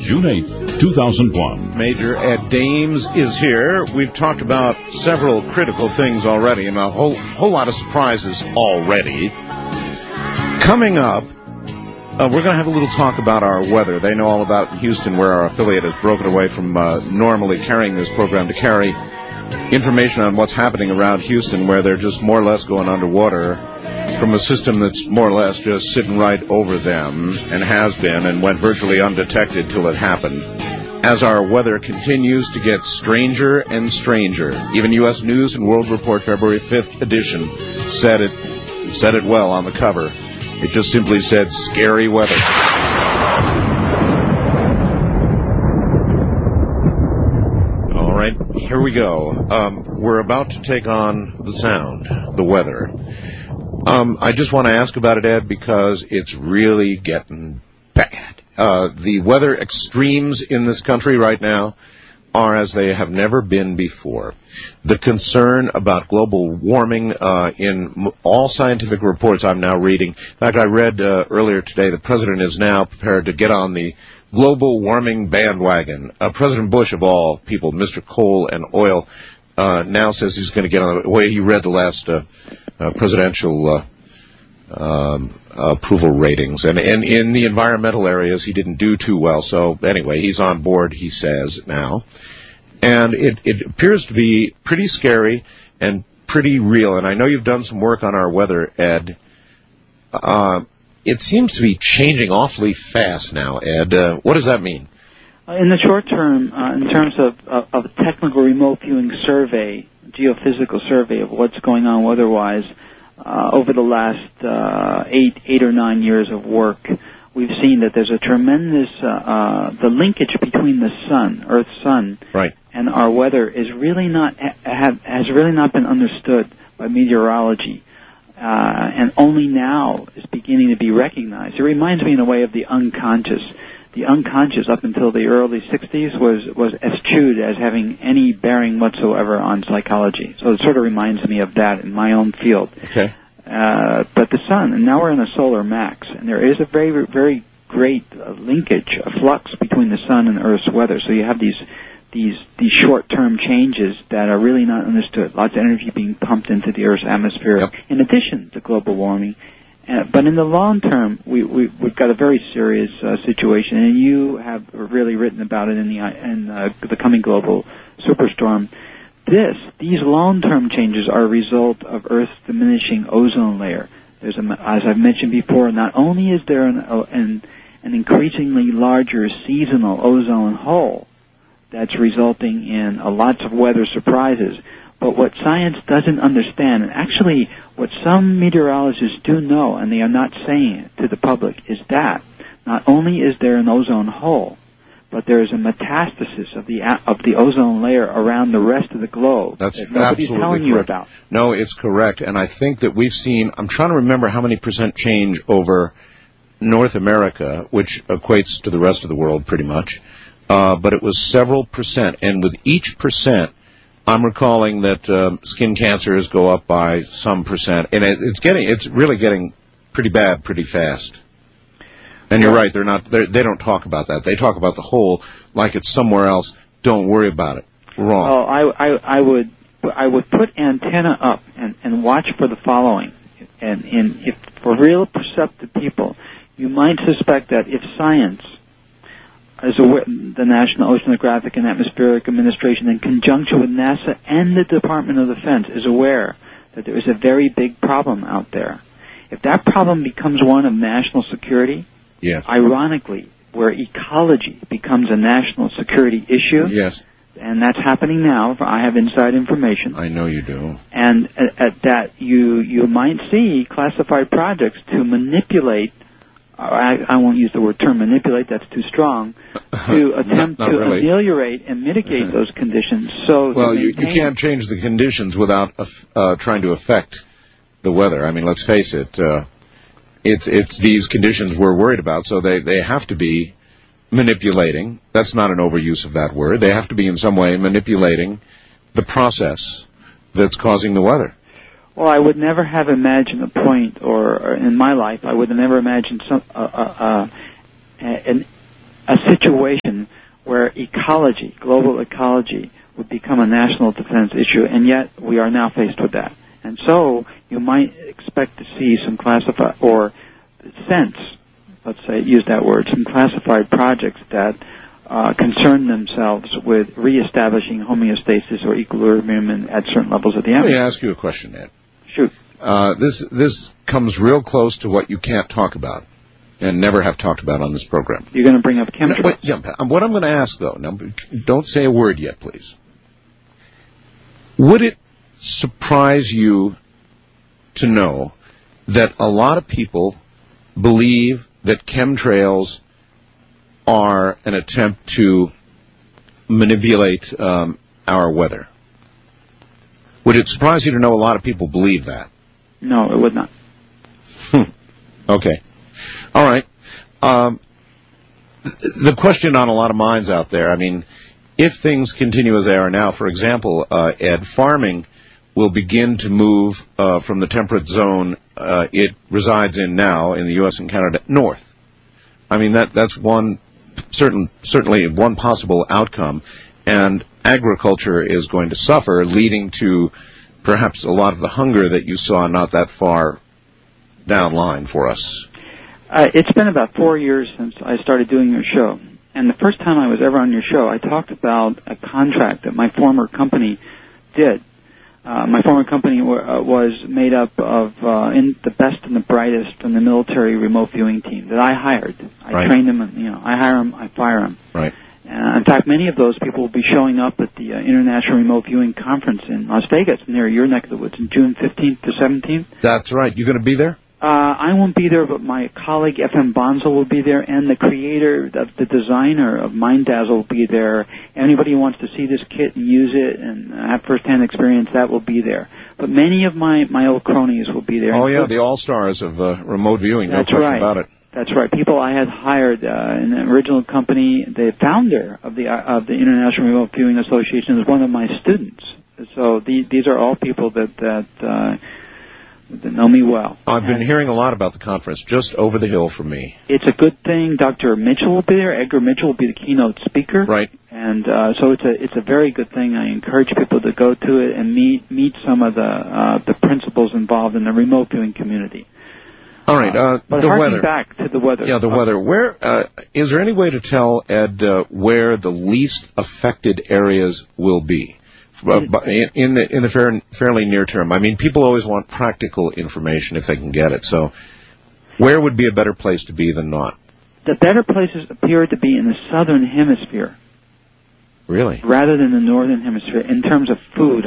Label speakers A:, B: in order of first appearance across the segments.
A: June 8, 2001.
B: Major Ed Dames is here. We've talked about several critical things already and a whole lot of surprises already. Coming up, we're going to have a little talk about our weather. They know all about Houston, where our affiliate has broken away from normally carrying this program to carry information on what's happening around Houston, where they're just more or less going underwater from a system that's more or less just sitting right over them, and has been, and went virtually undetected till it happened. As our weather continues to get stranger and stranger, even U.S. News and World Report February 5th edition said it well on the cover. It just simply said, scary weather. All right, here we go. We're about to take on the sound, the weather. I just want to ask about it, Ed, because it's really getting bad. The weather extremes in this country right now are as they have never been before. The concern about global warming in all scientific reports I'm now reading. In fact, I read earlier today the president is now prepared to get on the global warming bandwagon. President Bush, of all people, Mr. Coal and Oil, now says he's going to get on the way. He read the last presidential approval ratings, and in the environmental areas he didn't do too well. So anyway, he's on board, he says now, and it appears to be pretty scary and pretty real. And I know you've done some work on our weather, Ed. It seems to be changing awfully fast now, Ed. What does that mean?
C: In the short term, in terms of a technical remote viewing survey, geophysical survey of what's going on weather-wise, over the last 8 or 9 years of work, we've seen that there's a tremendous the linkage between the sun, Earth's sun,
B: right,
C: and our weather is really not has really not been understood by meteorology, and only now is beginning to be recognized. It reminds me in a way of the unconscious. The unconscious, up until the early 60s, was eschewed as having any bearing whatsoever on psychology. So it sort of reminds me of that in my own field.
B: Okay.
C: But the sun, and now we're in a solar max, and there is a very, very great linkage, a flux between the sun and Earth's weather. So you have these short-term changes that are really not understood. Lots of energy being pumped into the Earth's atmosphere,
B: yep,
C: in addition to global warming. But in the long term, we've got a very serious situation, and you have really written about it in the coming global superstorm. These long-term changes are a result of Earth's diminishing ozone layer. As I've mentioned before, not only is there an increasingly larger seasonal ozone hole that's resulting in lots of weather surprises, but what science doesn't understand, and actually what some meteorologists do know, and they are not saying it to the public, is that not only is there an ozone hole, but there is a metastasis of the ozone layer around the rest of the globe
B: that
C: nobody's telling you about.
B: No, it's correct, and I think that we've seen, I'm trying to remember how many percent change over North America, which equates to the rest of the world pretty much, but it was several percent, and with each percent, I'm recalling that skin cancers go up by some percent, and it's really getting pretty bad pretty fast. And you're right, they don't talk about that. They talk about the whole like it's somewhere else. Don't worry about it. Wrong.
C: Oh, I would put antenna up and watch for the following. And if for real perceptive people, you might suspect that if science, as the National Oceanographic and Atmospheric Administration, in conjunction with NASA and the Department of Defense, is aware that there is a very big problem out there. If that problem becomes one of national security,
B: yes,
C: ironically, where ecology becomes a national security issue,
B: yes,
C: and that's happening now. I have inside information.
B: I know you do.
C: And at that, you might see classified projects to manipulate. I won't use the word term manipulate, that's too strong, to attempt to really ameliorate and mitigate those conditions. So
B: you can't change the conditions without trying to affect the weather. I mean, let's face it, it's these conditions we're worried about, so they have to be manipulating. That's not an overuse of that word. They have to be in some way manipulating the process that's causing the weather.
C: Well, I would never have imagined a point, or in my life, I would have never imagined a situation where ecology, global ecology, would become a national defense issue, and yet we are now faced with that. And so you might expect to see some classified, or sense, let's say, use that word, some classified projects that concern themselves with reestablishing homeostasis or equilibrium at certain levels of the atmosphere.
B: Let me ask you a question, Ed.
C: Shoot.
B: This comes real close to what you can't talk about and never have talked about on this program.
C: You're going to bring up chemtrails.
B: What I'm going to ask, though, now, don't say a word yet, please. Would it surprise you to know that a lot of people believe that chemtrails are an attempt to manipulate our weather? Would it surprise you to know a lot of people believe that?
C: No, it would not.
B: Okay. All right. The question on a lot of minds out there, I mean, if things continue as they are now, for example, Ed, farming will begin to move from the temperate zone it resides in now in the U.S. and Canada north. I mean, that's certainly one possible outcome, and agriculture is going to suffer, leading to perhaps a lot of the hunger that you saw not that far down line for us.
C: It's been about 4 years since I started doing your show, and the first time I was ever on your show, I talked about a contract that my former company did. My former company was made up of the best and the brightest from the military remote viewing team that I hired. I trained them, and I hire them, I fire them.
B: Right.
C: In fact, many of those people will be showing up at the International Remote Viewing Conference in Las Vegas, near your neck of the woods, on June 15th to 17th.
B: That's right. You going to be there?
C: I won't be there, but my colleague FM Bonzo will be there, and the creator, the designer of MindDazzle will be there. Anybody who wants to see this kit and use it and have first-hand experience, that will be there. But many of my old cronies will be there.
B: Oh, yeah, the all-stars of remote viewing, no question about it.
C: That's right. People I had hired in the original company, the founder of the International Remote Viewing Association is one of my students. So these are all people that know me well.
B: I've been hearing a lot about the conference just over the hill from me.
C: It's a good thing. Dr. Mitchell will be there. Edgar Mitchell will be the keynote speaker.
B: Right.
C: And so it's a very good thing. I encourage people to go to it and meet some of the principals involved in the remote viewing community.
B: All right.
C: But
B: the
C: harking
B: weather.
C: back to the weather.
B: Yeah, the weather. Where is there any way to tell, Ed, where the least affected areas will be? In the fairly near term. I mean, people always want practical information if they can get it. So where would be a better place to be than not?
C: The better places appear to be in the southern hemisphere.
B: Really?
C: Rather than the northern hemisphere in terms of food.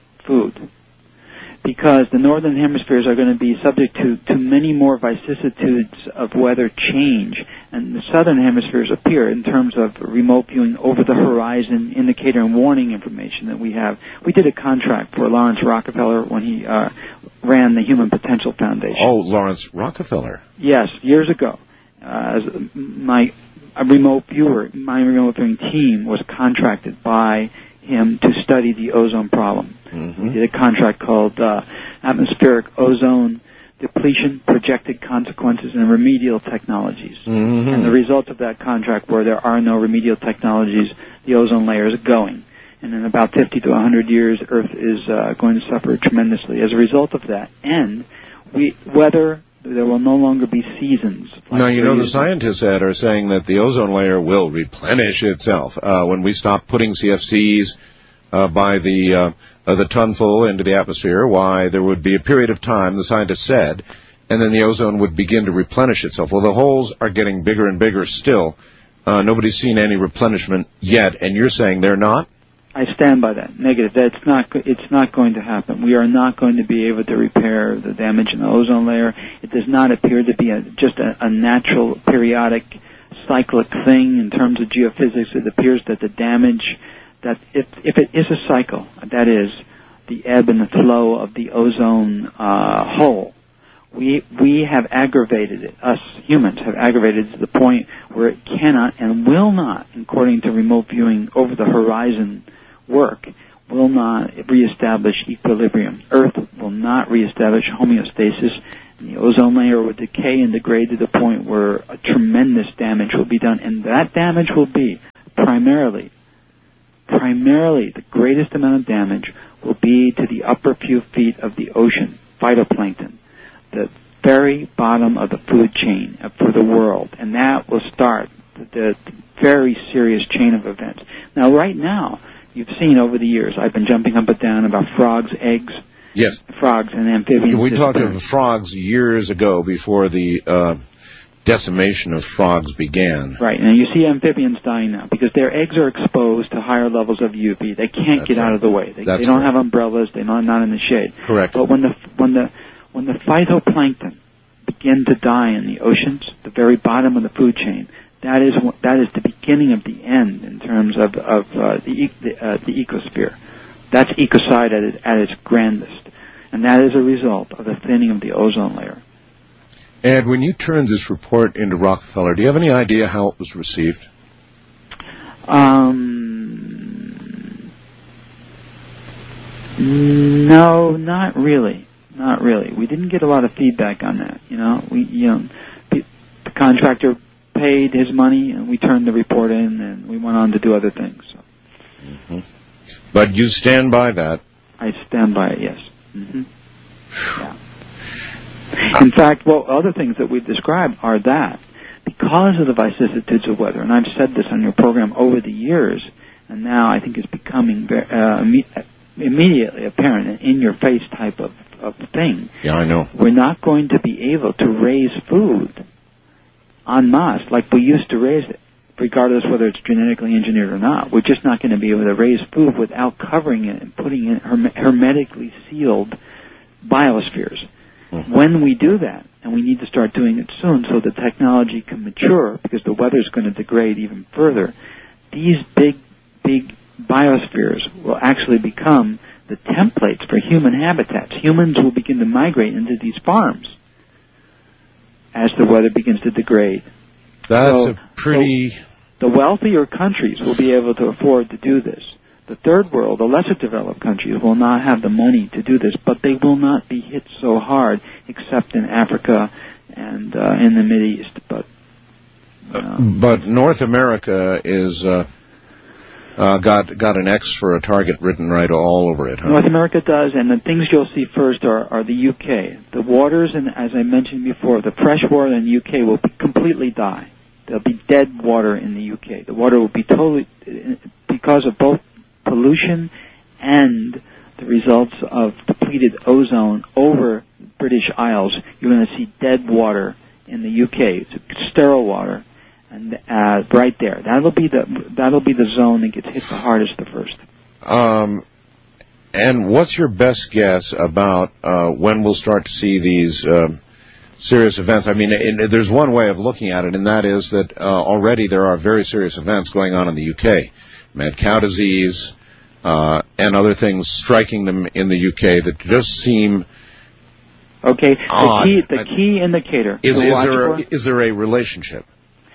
C: Because the northern hemispheres are going to be subject to many more vicissitudes of weather change, and the southern hemispheres appear in terms of remote viewing over the horizon indicator and warning information that we have. We did a contract for Lawrence Rockefeller when he ran the Human Potential Foundation.
B: Oh, Lawrence Rockefeller.
C: Yes, years ago. My remote viewing team was contracted by him to study the ozone problem. Mm-hmm. We did a contract called Atmospheric Ozone Depletion, Projected Consequences, and Remedial Technologies. Mm-hmm. And the result of that contract were there are no remedial technologies, the ozone layer is going. And in about 50 to 100 years, Earth is going to suffer tremendously as a result of that. And there will no longer be seasons.
B: Now, the scientists are saying that the ozone layer will replenish itself. When we stop putting CFCs by the tonful into the atmosphere, why, there would be a period of time, the scientists said, and then the ozone would begin to replenish itself. Well, the holes are getting bigger and bigger still. Nobody's seen any replenishment yet, and you're saying they're not?
C: I stand by that. Negative. It's not going to happen. We are not going to be able to repair the damage in the ozone layer. It does not appear to be just a natural, periodic, cyclic thing in terms of geophysics. It appears that the damage, that if it is a cycle, that is the ebb and the flow of the ozone hole, we have aggravated it. Us humans have aggravated it to the point where it cannot and will not, according to remote viewing over the horizon work, will not reestablish equilibrium. Earth will not reestablish homeostasis, and the ozone layer will decay and degrade to the point point where a tremendous damage will be done, and that damage will be primarily the greatest amount of damage will be to the upper few feet of the ocean, phytoplankton, the very bottom of the food chain for the world, and that will start the very serious chain of events. Now, right now, you've seen over the years, I've been jumping up and down about frogs' eggs.
B: Yes.
C: Frogs and amphibians.
B: We talked about frogs years ago before the decimation of frogs began.
C: Right, and you see amphibians dying now because their eggs are exposed to higher levels of UV. They can't get out of the way. They don't have umbrellas. They're not in the shade.
B: Correct.
C: But when the phytoplankton begin to die in the oceans, the very bottom of the food chain, that is the beginning of the end in terms of the ecosphere. That's ecocide at its grandest, and that is a result of the thinning of the ozone layer.
B: Ed, when you turned this report into Rockefeller, do you have any idea how it was received?
C: No, not really. Not really. We didn't get a lot of feedback on that. The contractor paid his money, and we turned the report in, and we went on to do other things. So.
B: Mm-hmm. But you stand by that?
C: I stand by it, yes. Mm-hmm. Yeah. In fact, other things that we've described are that because of the vicissitudes of weather, and I've said this on your program over the years, and now I think it's becoming immediately apparent, an in-your-face type of thing.
B: Yeah, I know.
C: We're not going to be able to raise food en masse like we used to raise it, regardless whether it's genetically engineered or not. We're just not going to be able to raise food without covering it and putting in hermetically sealed biospheres. When we do that, and we need to start doing it soon so the technology can mature because the weather is going to degrade even further, these big biospheres will actually become the templates for human habitats. Humans will begin to migrate into these farms as the weather begins to degrade.
B: The
C: wealthier countries will be able to afford to do this. The third world, the lesser developed countries, will not have the money to do this, but they will not be hit so hard, except in Africa and in the Mideast.
B: But North America is got an X for a target written right all over it. Huh?
C: North America does, and the things you'll see first are the UK. The waters, and as I mentioned before, the fresh water in the UK will completely die. There'll be dead water in the UK. The water will be totally, because of both pollution and the results of depleted ozone over British Isles, you're going to see dead water in the UK. It's sterile water, and right there, that'll be the zone that gets hit the hardest the first.
B: And what's your best guess about when we'll start to see these serious events? I mean, there's one way of looking at it, and that is that already there are very serious events going on in the UK. Mad cow disease, and other things striking them in the UK that just seem
C: odd. The key indicator.
B: Is there a relationship?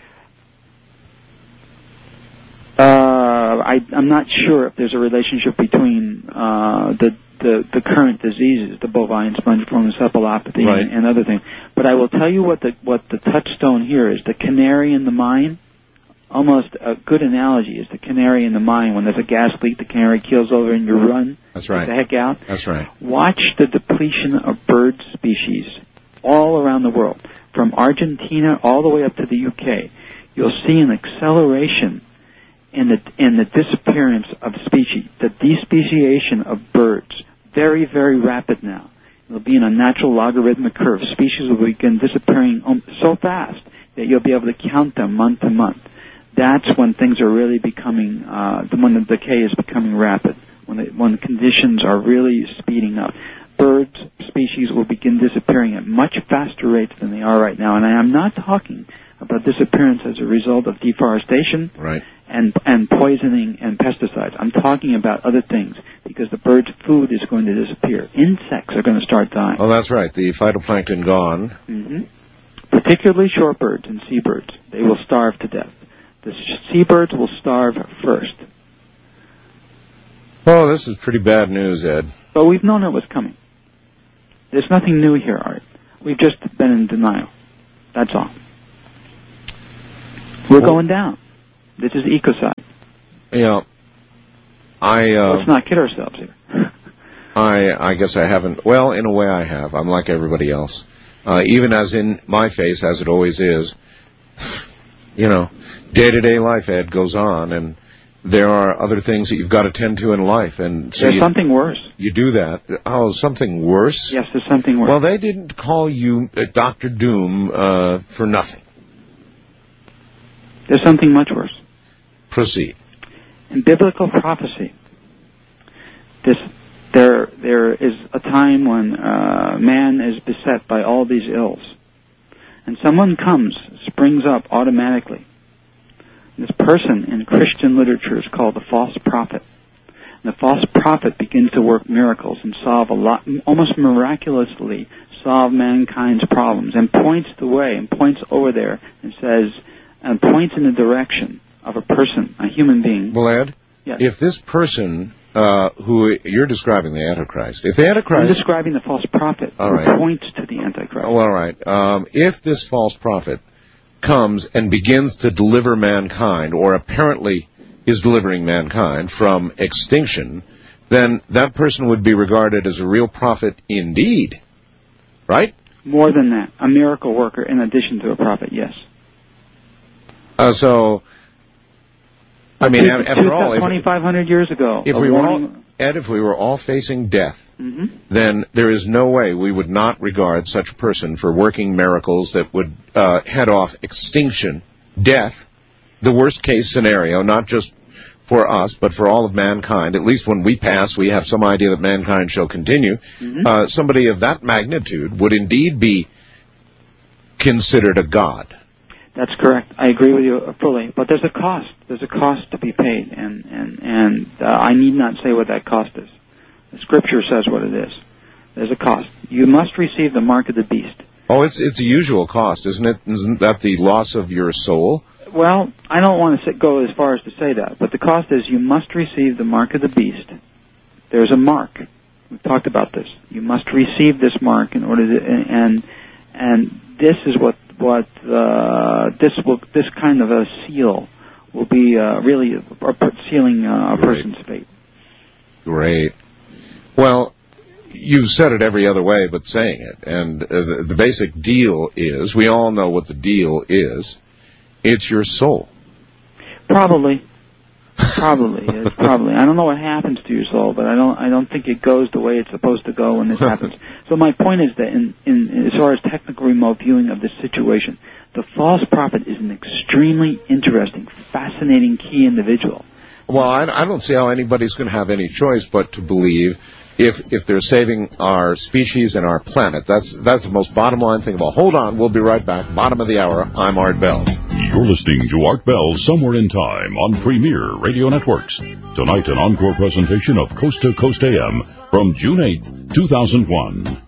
C: I'm not sure if there's a relationship between the current diseases, the bovine spongiform encephalopathy and other things. But I will tell you what the touchstone here is: the canary in the mine. Almost a good analogy is the canary in the mine. When there's a gas leak, the canary keels over and you run.
B: That's right.
C: Get the heck out.
B: That's right.
C: Watch the depletion of bird species all around the world, from Argentina all the way up to the UK. You'll see an acceleration in the disappearance of species, the despeciation of birds. Very, very rapid now. It'll be in a natural logarithmic curve. Species will begin disappearing so fast that you'll be able to count them month to month. That's when things are really becoming, when the decay is becoming rapid, when the conditions are really speeding up. Birds, species will begin disappearing at much faster rates than they are right now. And I am not talking about disappearance as a result of deforestation and poisoning and pesticides. I'm talking about other things because the bird's food is going to disappear. Insects are going to start dying.
B: Oh, that's right. The phytoplankton gone.
C: Mm-hmm. Particularly shorebirds and seabirds. They will starve to death. The seabirds will starve first.
B: Oh, this is pretty bad news, Ed.
C: But we've known it was coming. There's nothing new here, Art. We've just been in denial. That's all. We're going down. This is ecocide.
B: Yeah.
C: Let's not kid ourselves here.
B: I guess I haven't. Well, in a way I have. I'm like everybody else. Even as in my face, as it always is, day-to-day life, Ed, goes on, and there are other things that you've got to tend to in life. And so
C: there's something worse.
B: You do that. Oh, something worse?
C: Yes, there's something worse.
B: Well, they didn't call you Dr. Doom for nothing.
C: There's something much worse.
B: Proceed.
C: In biblical prophecy, there is a time when man is beset by all these ills. And someone springs up automatically. This person in Christian literature is called the false prophet. And the false prophet begins to work miracles and almost miraculously solve mankind's problems, and points the way and points over there and points in the direction of a person, a human being.
B: Well, Ed,
C: yes.
B: If this person who you're describing the Antichrist, if the Antichrist...
C: I'm describing the false prophet who points to the Antichrist.
B: Oh, all right. If this false prophet comes and begins to deliver mankind, or apparently is delivering mankind from extinction, then that person would be regarded as a real prophet indeed, right?
C: More than that, a miracle worker in addition to a prophet, yes.
B: After all,
C: 2,500 years ago,
B: if we were all facing death, then there is no way we would not regard such a person for working miracles that would head off extinction, death, the worst case scenario, not just for us, but for all of mankind. At least when we pass, we have some idea that mankind shall continue. Somebody of that magnitude would indeed be considered a god.
C: That's correct. I agree with you fully. But there's a cost. There's a cost to be paid, and I need not say what that cost is. The Scripture says what it is. There's a cost. You must receive the mark of the beast.
B: Oh, it's a usual cost, isn't it? Isn't that the loss of your soul?
C: Well, I don't want to go as far as to say that, but the cost is you must receive the mark of the beast. There's a mark. We've talked about this. You must receive this mark in order to, and this is this kind of a seal will be really sealing a person's fate.
B: Great. Well, you've said it every other way but saying it, and the basic deal is, we all know what the deal is. It's your soul. Probably. I don't know what happens to your soul, but I don't think it goes the way it's supposed to go when this happens. So my point is that in as far as technical remote viewing of this situation, the false prophet is an extremely interesting, fascinating, key individual. Well, I don't see how anybody's going to have any choice but to believe if they're saving our species and our planet. That's the most bottom line thing of all. Hold on, we'll be right back. Bottom of the hour, I'm Art Bell.
A: You're listening to Art Bell Somewhere in Time on Premier Radio Networks. Tonight, an encore presentation of Coast to Coast AM from June 8, 2001.